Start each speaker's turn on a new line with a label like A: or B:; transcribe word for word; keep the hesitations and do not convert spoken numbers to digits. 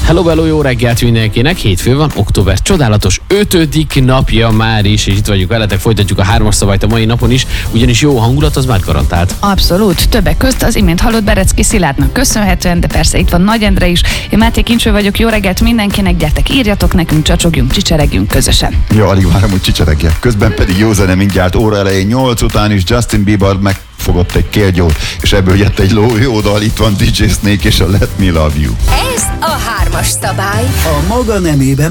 A: Hello, hello, jó reggelt mindenkinek! Hétfő van, október csodálatos ötödik napja már is, és itt vagyunk veletek, folytatjuk a hármas szabályt a mai napon is, ugyanis jó hangulat az már garantált.
B: Abszolút, többek közt az imént hallott Berecki Szilárdnak köszönhetően, de persze itt van Nagy Endre is. Én Máté Kincső vagyok, jó reggelt mindenkinek, gyertek, írjatok nekünk, csacsogjunk, csicseregjünk közösen.
C: Ja, alig várom, hogy csicseregjek. Közben pedig jó zene mindjárt óra elején nyolc után is Justin Bieber megfogott egy kérgyót, és ebből jött egy ló jó dal, itt van dé dzsé Snake és a Let Me Love You.
D: Ez a hármas szabály.
E: A maga nemében